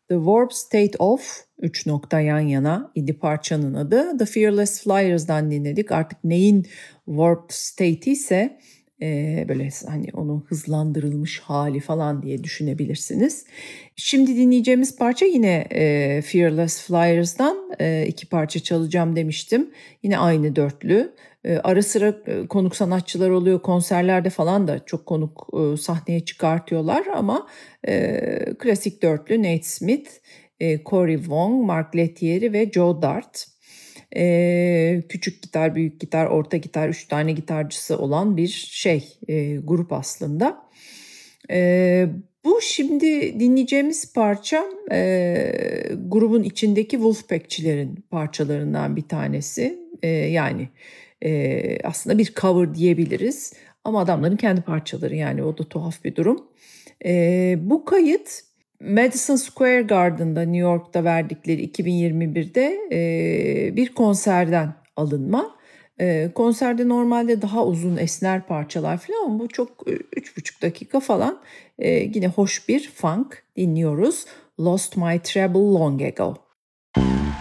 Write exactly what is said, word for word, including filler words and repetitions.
The Warped State Of, üç nokta yan yana idi parçanın adı. The Fearless Flyers'dan dinledik. Artık neyin Warped State ise e, böyle hani onun hızlandırılmış hali falan diye düşünebilirsiniz. Şimdi dinleyeceğimiz parça yine e, Fearless Flyers'dan e, iki parça çalacağım demiştim. Yine aynı dörtlü. E, ara sıra e, konuk sanatçılar oluyor, konserlerde falan da çok konuk e, sahneye çıkartıyorlar ama e, klasik dörtlü Nate Smith, e, Cory Wong, Mark Lettieri ve Joe Dart. E, küçük gitar, büyük gitar, orta gitar, üç tane gitarcısı olan bir şey e, grup aslında. E, bu şimdi dinleyeceğimiz parça e, grubun içindeki Wolfpack'çilerin parçalarından bir tanesi. E, yani e, aslında bir cover diyebiliriz ama adamların kendi parçaları, yani o da tuhaf bir durum. E, bu kayıt Madison Square Garden'da New York'ta verdikleri iki bin yirmi birde e, bir konserden alınma. E, konserde normalde daha uzun esner parçalar falan ama bu çok üç buçuk dakika falan. E, yine hoş bir funk dinliyoruz. Lost My Treble Long Ago.